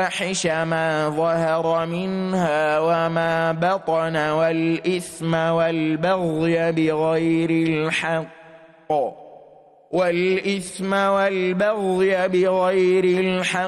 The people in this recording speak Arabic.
الفواحش ما ظهر منها وما بطن والإثم والبغي بغير الحق